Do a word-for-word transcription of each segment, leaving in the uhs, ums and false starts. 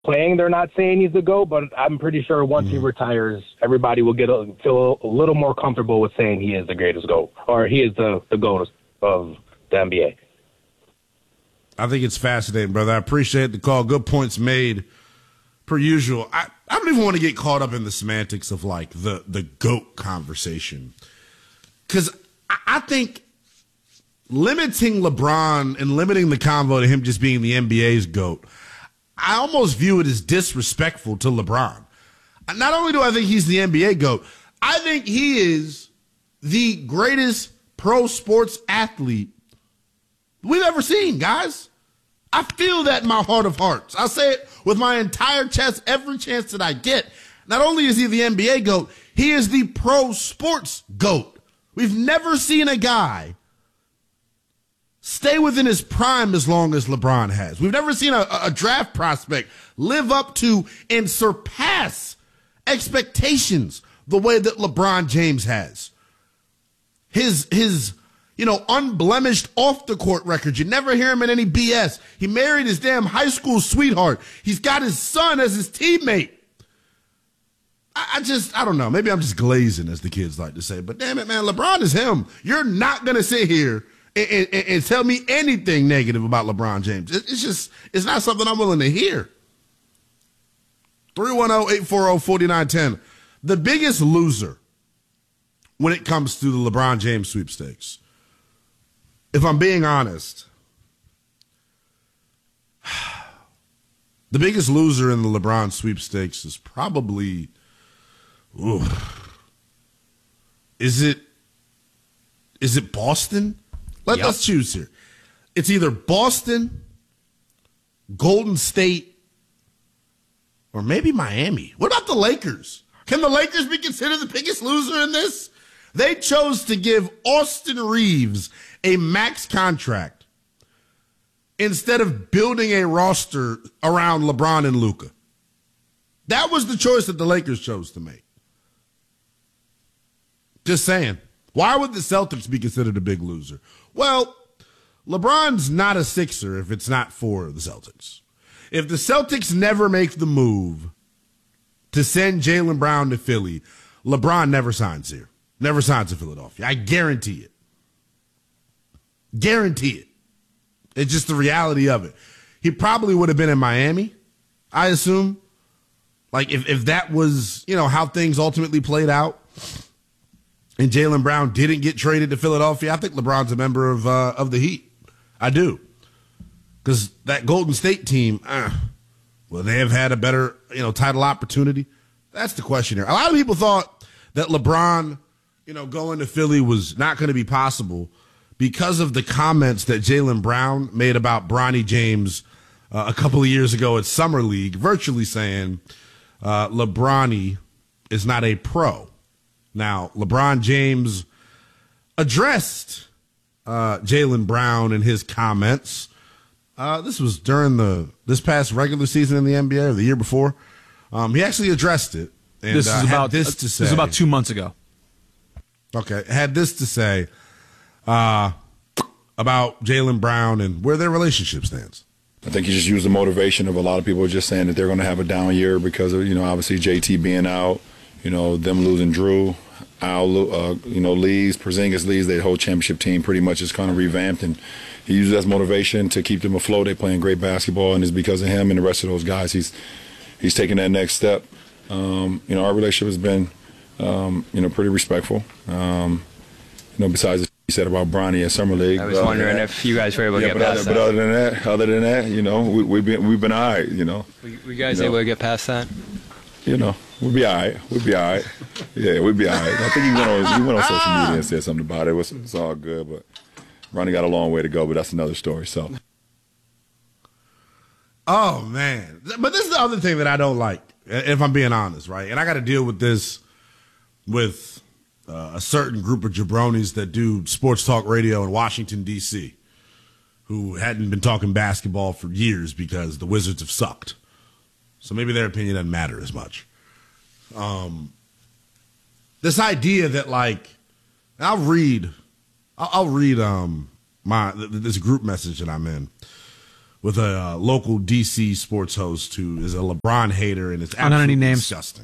playing, they're not saying he's the GOAT, but I'm pretty sure once mm-hmm. he retires, everybody will get a, feel a little more comfortable with saying he is the greatest GOAT, or he is the, the GOAT of the N B A. I think it's fascinating, brother. I appreciate the call. Good points made, per usual. I, I don't even want to get caught up in the semantics of, like, the, the GOAT conversation. Because I, I think limiting LeBron and limiting the convo to him just being the N B A's GOAT, I almost view it as disrespectful to LeBron. Not only do I think he's the N B A GOAT, I think he is the greatest pro sports athlete we've ever seen, guys. I feel that in my heart of hearts. I say it with my entire chest every chance that I get. Not only is he the N B A GOAT, he is the pro sports GOAT. We've never seen a guy stay within his prime as long as LeBron has. We've never seen a, a draft prospect live up to and surpass expectations the way that LeBron James has. His, his, you know, unblemished off-the-court record. You never hear him in any B S. He married his damn high school sweetheart. He's got his son as his teammate. I, I just, I don't know. Maybe I'm just glazing, as the kids like to say. But damn it, man, LeBron is him. You're not going to sit here and, and, and tell me anything negative about LeBron James. It, it's just, it's not something I'm willing to hear. three one zero, eight four zero, four nine one zero. The biggest loser when it comes to the LeBron James sweepstakes, if I'm being honest, the biggest loser in the LeBron sweepstakes is probably, ooh, is it, is it Boston? Let, yep. Let's choose here. It's either Boston, Golden State, or maybe Miami. What about the Lakers? Can the Lakers be considered the biggest loser in this? They chose to give Austin Reeves a max contract instead of building a roster around LeBron and Luka. That was the choice that the Lakers chose to make. Just saying. Why would the Celtics be considered a big loser? Well, LeBron's not a Sixer if it's not for the Celtics. If the Celtics never make the move to send Jaylen Brown to Philly, LeBron never signs here. Never signs to Philadelphia. I guarantee it. Guarantee it. It's just the reality of it. He probably would have been in Miami, I assume. Like, if, if that was, you know, how things ultimately played out and Jaylen Brown didn't get traded to Philadelphia, I think LeBron's a member of uh, of the Heat. I do. Because that Golden State team, uh, will they have had a better, you know, title opportunity? That's the question here. A lot of people thought that LeBron, you know, going to Philly was not going to be possible because of the comments that Jaylen Brown made about Bronny James uh, a couple of years ago at Summer League, virtually saying uh, LeBronny is not a pro. Now, LeBron James addressed uh, Jaylen Brown in his comments. Uh, this was during the this past regular season in the N B A or the year before. Um, he actually addressed it. And, this is uh, about this to say. This is about two months ago. Okay, had this to say uh, about Jaylen Brown and where their relationship stands. I think he just used the motivation of a lot of people just saying that they're going to have a down year because of, you know, obviously J T being out, you know, them losing Drew, Al, uh, you know, leaves, Porzingis leaves. Their whole championship team pretty much is kind of revamped, and he uses that as motivation to keep them afloat. They're playing great basketball, and it's because of him and the rest of those guys. He's he's taking that next step. Um, you know, our relationship has been, um, you know, pretty respectful. Um, you know, besides what you said about Bronny at Summer League. I was wondering that, if you guys were able to yeah, get but past other, that. But other than that, other than that, you know, we, we've been we've been all right. You know, we, we guys you able know, to get past that. You know, we'll be all right. We'll be all right. Yeah, we'll be all right. I think he went on he went on social media and said something about it. It was, it's all good, but Ronnie got a long way to go. But that's another story. So. Oh man, but this is the other thing that I don't like, if I'm being honest, right? And I got to deal with this with uh, a certain group of jabronis that do sports talk radio in Washington, D C, who hadn't been talking basketball for years because the Wizards have sucked. So maybe their opinion doesn't matter as much. Um, this idea that, like, I'll read, I'll, I'll read um my this group message that I'm in, with a uh, local D C sports host who is a LeBron hater and it's I don't know any absolutely names. disgusting.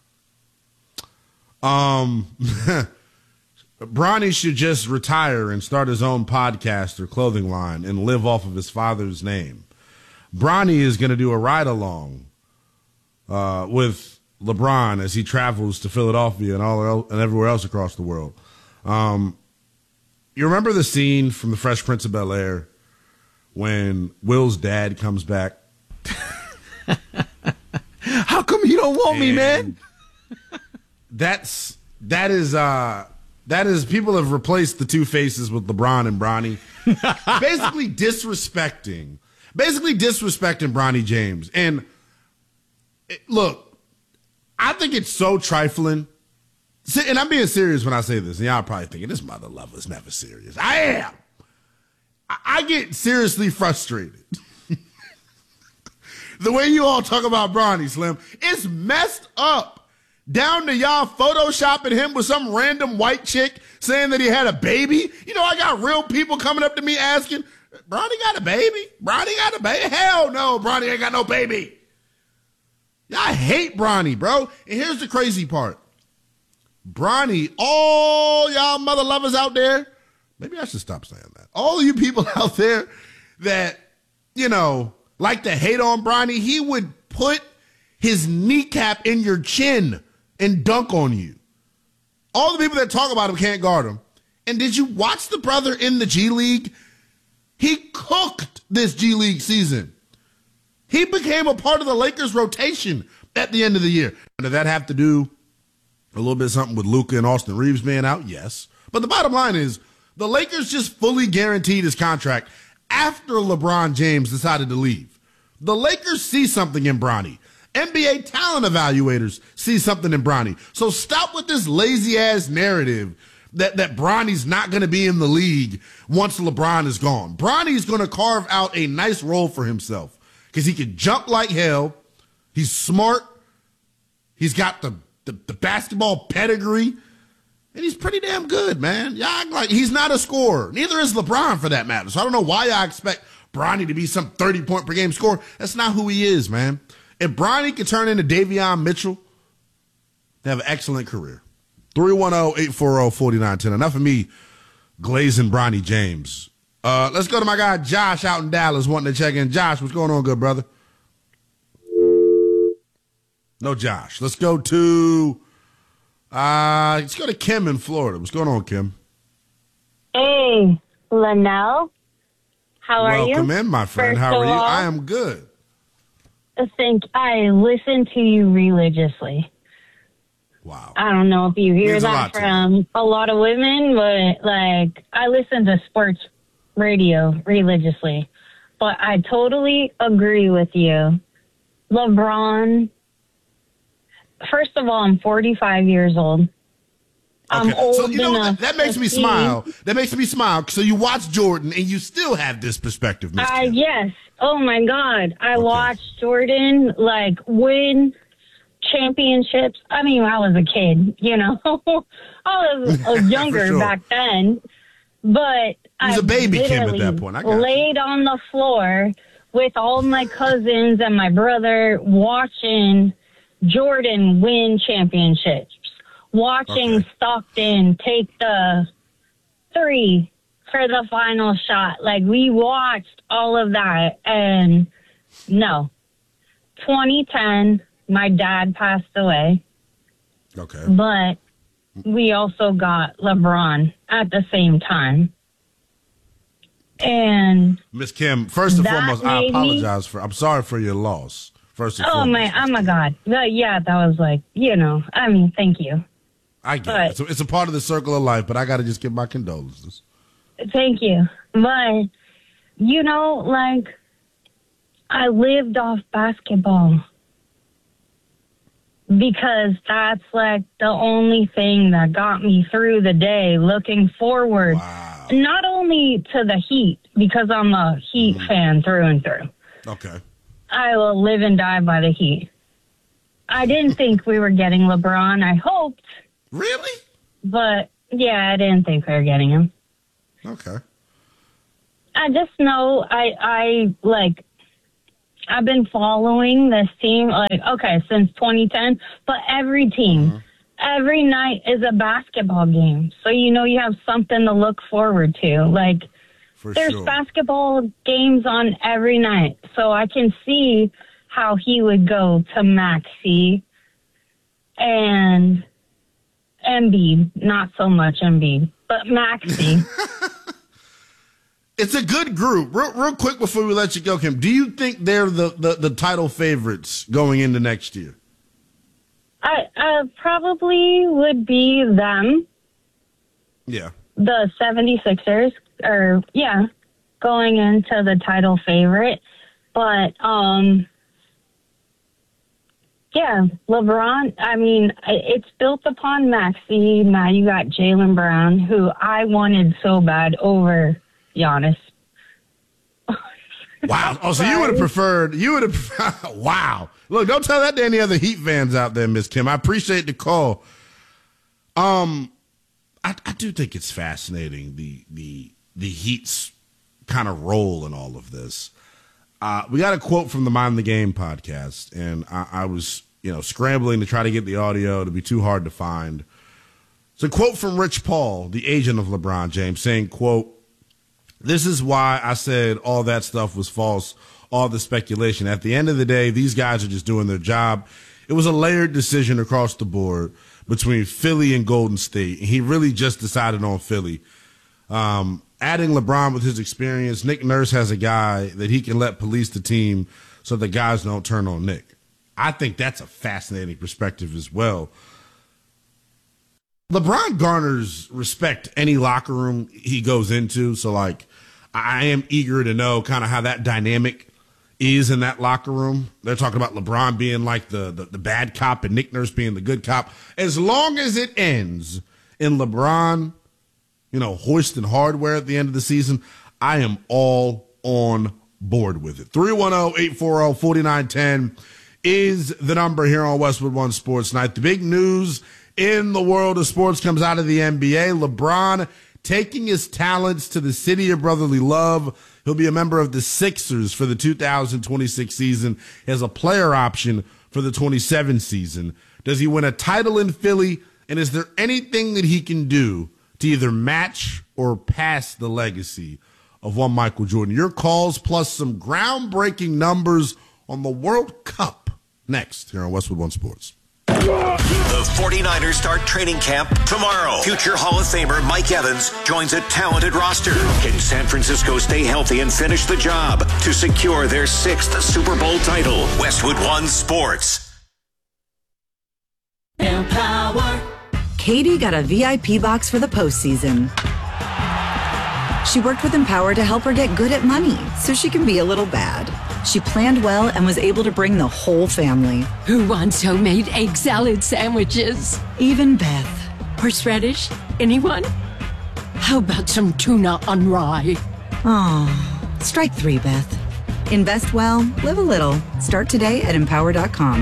Um, Bronny should just retire and start his own podcast or clothing line and live off of his father's name. Bronny is going to do a ride along uh, with LeBron as he travels to Philadelphia and all el- and everywhere else across the world. Um, you remember the scene from The Fresh Prince of Bel-Air when Will's dad comes back? How come you don't want me, man? That's that is uh that is people have replaced the two faces with LeBron and Bronny. basically disrespecting basically disrespecting Bronny James. And it, look, I think it's so trifling. And I'm being serious when I say this. And y'all probably thinking this mother lover is never serious. I am. I, I get seriously frustrated. The way you all talk about Bronny, Slim, it's messed up. Down to y'all photoshopping him with some random white chick saying that he had a baby. You know, I got real people coming up to me asking, Bronny got a baby? Bronny got a baby? Hell no, Bronny ain't got no baby. Y'all hate Bronny, bro. And here's the crazy part. Bronny, all y'all mother lovers out there, maybe I should stop saying that. All you people out there that, you know, like to hate on Bronny, he would put his kneecap in your chin and dunk on you. All the people that talk about him can't guard him. And did you watch the brother in the G League? He cooked this G League season. He became a part of the Lakers rotation at the end of the year. Did that have to do a little bit something with Luka and Austin Reeves being out? Yes. But the bottom line is the Lakers just fully guaranteed his contract after LeBron James decided to leave. The Lakers see something in Bronny. N B A talent evaluators see something in Bronny. So stop with this lazy-ass narrative that, that Bronny's not going to be in the league once LeBron is gone. Bronny's going to carve out a nice role for himself because he can jump like hell. He's smart. He's got the, the, the basketball pedigree. And he's pretty damn good, man. Y'all act like he's not a scorer. Neither is LeBron for that matter. So I don't know why y'all expect Bronny to be some thirty-point per game scorer. That's not who he is, man. If Bronny could turn into Davion Mitchell, they have an excellent career. three one zero, eight four zero, four nine one zero. Enough of me glazing Bronny James. Uh, let's go to my guy Josh out in Dallas wanting to check in. Josh, what's going on, good brother? No Josh. Let's go to uh, let's go to Kim in Florida. What's going on, Kim? Hey, Linnell. How are you? Welcome in, my friend. First How are you? all, I am good. Think I listen to you religiously. Wow. I don't know if you hear Means a that lot to from a lot of women, but like I listen to sports radio religiously. But I totally agree with you. LeBron, first of all, I'm forty-five years old. I'm Okay. old So, you know, enough that, that makes to me see- smile. That makes me smile. So you watch Jordan and you still have this perspective, Miss Uh, Kim. yes. Oh my God. I Okay. watched Jordan like win championships. I mean, I was a kid, you know, I was uh, younger sure. back then, but He was I a baby Kim at literally that point. I got you. laid on the floor with all my cousins and my brother watching Jordan win championships, watching Okay. Stockton take the three for the final shot. Like, we watched all of that, and no. twenty ten, my dad passed away, Okay. but we also got LeBron at the same time. And Miss Kim, first and That foremost, I made me- apologize for, I'm sorry for your loss. First and oh foremost. my, oh my God. But yeah, that was like, you know, I mean, thank you. I get but- it. It's a, it's a part of the circle of life, but I got to just give my condolences. Thank you. But, you know, like, I lived off basketball because that's like the only thing that got me through the day, looking forward, Wow. not only to the Heat, because I'm a Heat Mm-hmm. fan through and through. Okay. I will live and die by the Heat. I didn't think we were getting LeBron. I hoped, Really? but yeah, I didn't think we were getting him. Okay. I just know I, I like, I've been following this team, like, okay, since twenty ten, but every team, mm-hmm. every night is a basketball game. So, you know, you have something to look forward to. Like, For there's sure. basketball games on every night. So I can see how he would go to Maxey and Embiid. Not so much Embiid, but Maxey. It's a good group. Real, real quick before we let you go, Kim, do you think they're the, the, the title favorites going into next year? I uh, probably would be them. Yeah. The seventy-sixers, or, yeah, going into the title favorite. But, um, yeah, LeBron, I mean, it's built upon Maxey. Now you got Jaylen Brown, who I wanted so bad over Giannis. Wow. Oh, so you would have preferred, you would have, wow. Look, don't tell that to any other Heat fans out there, Miss Kim. I appreciate the call. Um, I, I do think it's fascinating, the, the, the Heat's kind of role in all of this. Uh, we got a quote from the Mind the Game podcast, and I, I was, you know, scrambling to try to get the audio. It'd be too hard to find. It's a quote from Rich Paul, the agent of LeBron James, saying, quote, "This is why I said all that stuff was false, all the speculation. At the end of the day, these guys are just doing their job. It was a layered decision across the board between Philly and Golden State. And he really just decided on Philly. Um, adding LeBron with his experience, Nick Nurse has a guy that he can let police the team so the guys don't turn on Nick." I think that's a fascinating perspective as well. LeBron garners respect any locker room he goes into. So, like, I am eager to know kind of how that dynamic is in that locker room. They're talking about LeBron being like the, the, the bad cop and Nick Nurse being the good cop. As long as it ends in LeBron, you know, hoisting hardware at the end of the season, I am all on board with it. three one zero, eight four zero, four nine one zero is the number here on Westwood One Sports Night. The big news in the world of sports comes out of the N B A. LeBron taking his talents to the city of brotherly love. He'll be a member of the Sixers for the two thousand twenty-six season. He has a player option for the twenty-seven season. Does he win a title in Philly? And is there anything that he can do to either match or pass the legacy of one Michael Jordan? Your calls plus some groundbreaking numbers on the World Cup next here on Westwood One Sports. The forty-niners start training camp tomorrow. Future Hall of Famer Mike Evans joins a talented roster. Can San Francisco stay healthy and finish the job to secure their sixth Super Bowl title? Westwood One Sports. Empower. Katie got a V I P box for the postseason. She worked with Empower to help her get good at money so she can be a little bad. She planned well and was able to bring the whole family. Who wants homemade egg salad sandwiches? Even Beth. Horseradish? Anyone? How about some tuna on rye? Oh, strike three, Beth. Invest well, live a little. Start today at empower dot com.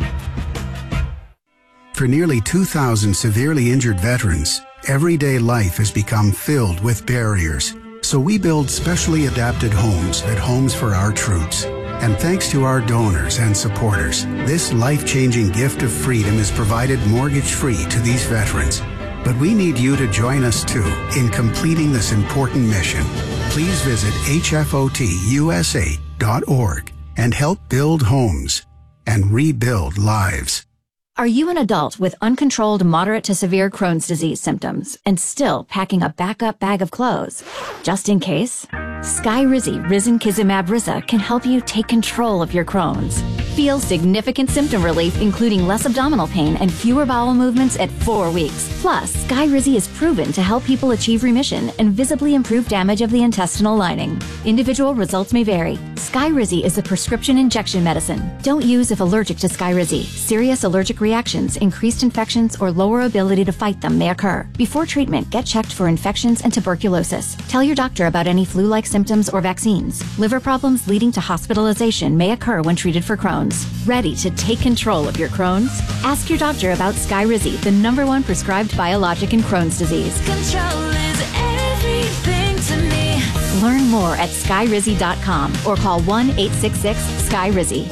For nearly two thousand severely injured veterans, everyday life has become filled with barriers. So we build specially adapted homes at Homes for Our Troops. And thanks to our donors and supporters, this life-changing gift of freedom is provided mortgage-free to these veterans. But we need you to join us, too, in completing this important mission. Please visit H F O T U S A dot org and help build homes and rebuild lives. Are you an adult with uncontrolled moderate to severe Crohn's disease symptoms and still packing a backup bag of clothes? Just in case, Skyrizi Risankizumab Riza can help you take control of your Crohn's. Feel significant symptom relief, including less abdominal pain and fewer bowel movements at four weeks. Plus, Skyrizi is proven to help people achieve remission and visibly improve damage of the intestinal lining. Individual results may vary. Skyrizi is a prescription injection medicine. Don't use if allergic to Skyrizi. Serious allergic reactions, increased infections, or lower ability to fight them may occur. Before treatment, get checked for infections and tuberculosis. Tell your doctor about any flu-like symptoms or vaccines. Liver problems leading to hospitalization may occur when treated for Crohn's. Ready to take control of your Crohn's? Ask your doctor about Skyrizi, the number one prescribed biologic in Crohn's disease. Control is everything to me. Learn more at sky rizzy dot com or call one eight six six sky rizzy.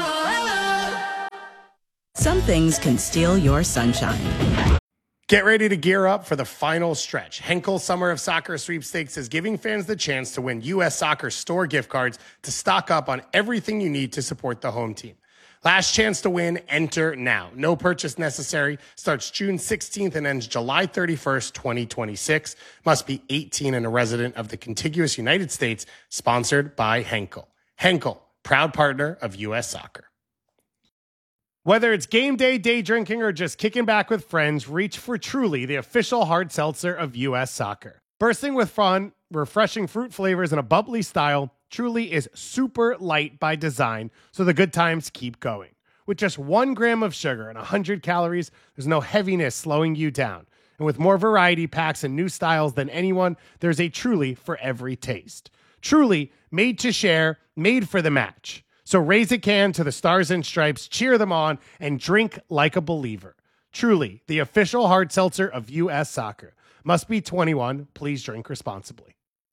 Some things can steal your sunshine. Get ready to gear up for the final stretch. Henkel Summer of Soccer Sweepstakes is giving fans the chance to win U S Soccer store gift cards to stock up on everything you need to support the home team. Last chance to win, enter now. No purchase necessary. Starts June sixteenth and ends July thirty-first, twenty twenty-six. Must be eighteen and a resident of the contiguous United States. Sponsored by Henkel. Henkel, proud partner of U S Soccer. Whether it's game day, day drinking, or just kicking back with friends, reach for Truly, the official hard seltzer of U S Soccer. Bursting with fun, refreshing fruit flavors, and a bubbly style, Truly is super light by design, so the good times keep going. With just one gram of sugar and one hundred calories, there's no heaviness slowing you down. And with more variety packs and new styles than anyone, there's a Truly for every taste. Truly, made to share, made for the match. So raise a can to the Stars and Stripes, cheer them on, and drink like a believer. Truly, the official hard seltzer of U S Soccer. Must be twenty-one. Please drink responsibly.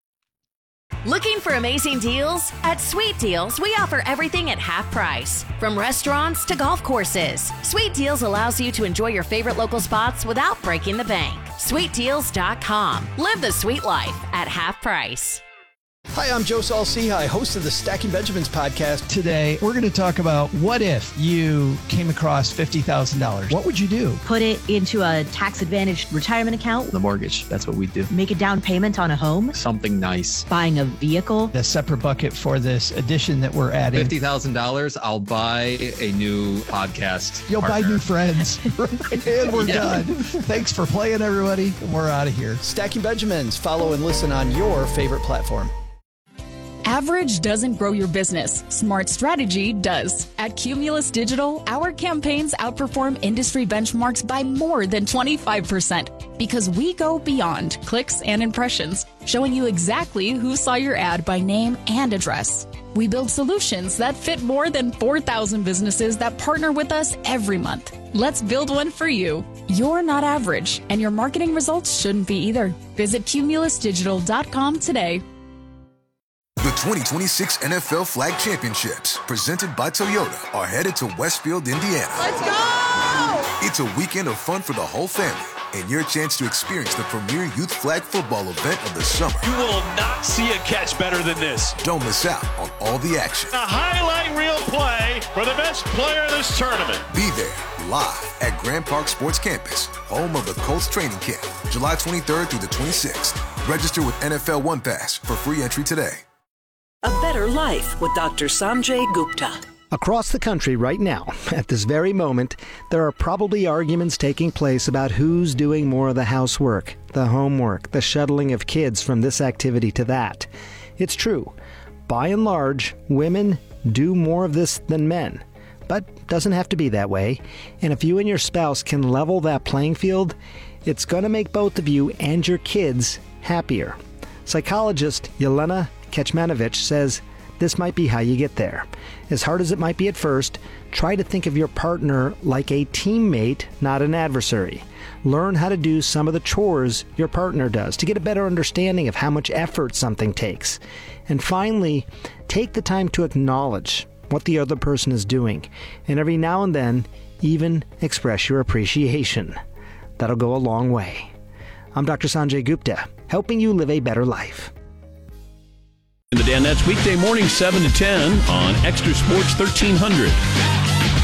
Looking for amazing deals? At Sweet Deals, we offer everything at half price. From restaurants to golf courses, Sweet Deals allows you to enjoy your favorite local spots without breaking the bank. sweet deals dot com. Live the sweet life at half price. Hi, I'm Joe Saul-Sehy, host of the Stacking Benjamins podcast. Today, we're going to talk about what if you came across fifty thousand dollars? What would you do? Put it into a tax-advantaged retirement account. The mortgage, that's what we do. Make a down payment on a home. Something nice. Buying a vehicle. A separate bucket for this addition that we're adding. fifty thousand dollars, I'll buy a new podcast You'll partner. buy new friends. And we're yeah. done. Thanks for playing, everybody. We're out of here. Stacking Benjamins. Follow and listen on your favorite platform. Average doesn't grow your business. Smart strategy does. At Cumulus Digital, our campaigns outperform industry benchmarks by more than twenty-five percent because we go beyond clicks and impressions, showing you exactly who saw your ad by name and address. We build solutions that fit more than four thousand businesses that partner with us every month. Let's build one for you. You're not average, and your marketing results shouldn't be either. Visit cumulus digital dot com today. The twenty twenty-six N F L Flag Championships, presented by Toyota, are headed to Westfield, Indiana. Let's go! It's a weekend of fun for the whole family and your chance to experience the premier youth flag football event of the summer. You will not see a catch better than this. Don't miss out on all the action. A highlight reel play for the best player of this tournament. Be there live at Grand Park Sports Campus, home of the Colts training camp, July twenty-third through the twenty-sixth. Register with N F L One Pass for free entry today. A better life with Doctor Sanjay Gupta. Across the country right now, at this very moment, there are probably arguments taking place about who's doing more of the housework, the homework, the shuttling of kids from this activity to that. It's true. By and large, women do more of this than men. But doesn't have to be that way. And if you and your spouse can level that playing field, it's going to make both of you and your kids happier. Psychologist Yelena Kecmanovic says this might be how you get there. As hard as it might be at first, try to think of your partner like a teammate, not an adversary. Learn how to do some of the chores your partner does to get a better understanding of how much effort something takes. And finally, take the time to acknowledge what the other person is doing, and every now and then, even express your appreciation. That'll go a long way. I'm Doctor Sanjay Gupta, helping you live a better life. The Danettes, weekday morning seven to ten on Extra Sports thirteen hundred.